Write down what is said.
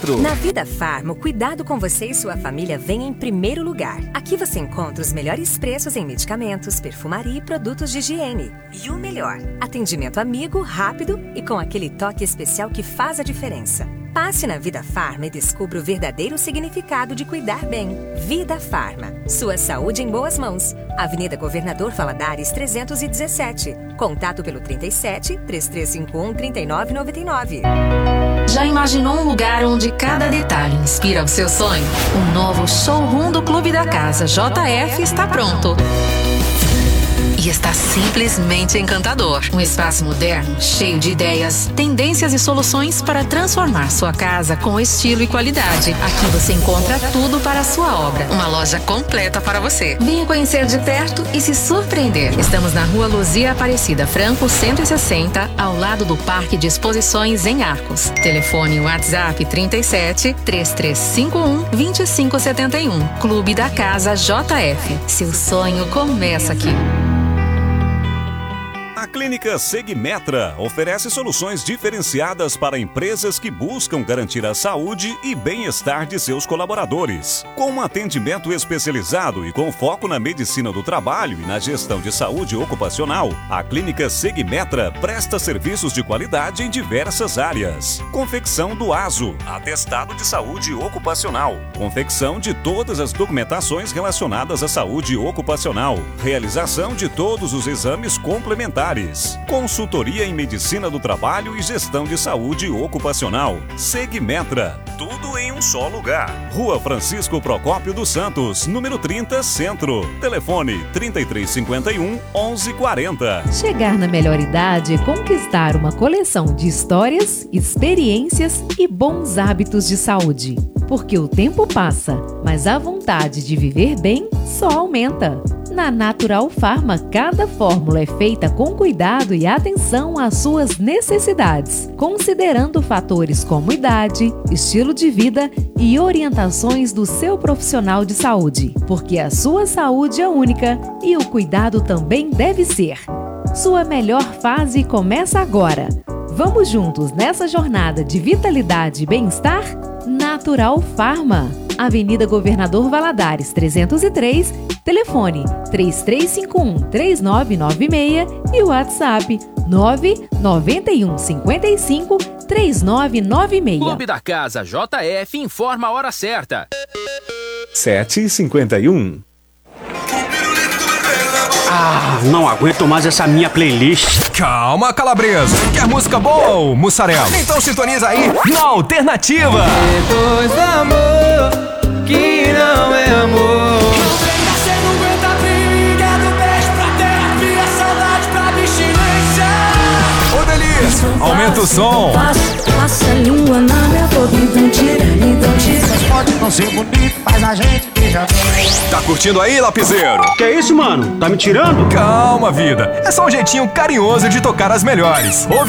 4. Na Vida Farma, o cuidado com você e sua família vem em primeiro lugar. Aqui você encontra os melhores preços em medicamentos, perfumaria e produtos de higiene. E o melhor, atendimento amigo, rápido e com aquele toque especial que faz a diferença. Passe na Vida Farma e descubra o verdadeiro significado de cuidar bem. Vida Farma. Sua saúde em boas mãos. Avenida Governador Valadares 317. Contato pelo 37 3351 3999. Já imaginou um lugar onde cada detalhe inspira o seu sonho? O novo showroom do Clube da Casa JF está pronto. E está simplesmente encantador. Um espaço moderno, cheio de ideias, tendências e soluções para transformar sua casa com estilo e qualidade. Aqui você encontra tudo para a sua obra. Uma loja completa para você. Venha conhecer de perto e se surpreender. Estamos na Rua Luzia Aparecida Franco 160, ao lado do Parque de Exposições em Arcos. Telefone WhatsApp 37 3351 2571. Clube da Casa JF. Seu sonho começa aqui. A Clínica Segmetra oferece soluções diferenciadas para empresas que buscam garantir a saúde e bem-estar de seus colaboradores. Com um atendimento especializado e com foco na medicina do trabalho e na gestão de saúde ocupacional, a Clínica Segmetra presta serviços de qualidade em diversas áreas. Confecção do ASO, atestado de saúde ocupacional. Confecção de todas as documentações relacionadas à saúde ocupacional. Realização de todos os exames complementares. Consultoria em medicina do trabalho e gestão de saúde ocupacional. Segmetra. Tudo em um só lugar. Rua Francisco Procópio dos Santos, número 30, Centro. Telefone 3351 1140. Chegar na melhor idade é conquistar uma coleção de histórias, experiências e bons hábitos de saúde. Porque o tempo passa, mas a vontade de viver bem só aumenta. Na Natural Farma, cada fórmula é feita com cuidado e atenção às suas necessidades, considerando fatores como idade, estilo de vida e orientações do seu profissional de saúde. Porque a sua saúde é única e o cuidado também deve ser. Sua melhor fase começa agora. Vamos juntos nessa jornada de vitalidade e bem-estar? Natural Farma. Avenida Governador Valadares 303, telefone 3351-3996 e WhatsApp 99155-3996. Clube da Casa JF informa a hora certa. 7h51. Ah, não aguento mais essa minha playlist. Calma, Calabresa. Quer música boa ou mussarela? Então sintoniza aí na Alternativa. Depois do amor, que não é amor. Você não aguenta a briga do beijo pra terapia, saudade pra abstinência. Ô, delícia, aumenta o som. Passa a língua na minha boca, então tira. Pode não ser bonito, mas a gente já vem. Tá curtindo aí, lapiseiro? Que isso, mano? Tá me tirando? Calma, vida. É só um jeitinho carinhoso de tocar as melhores.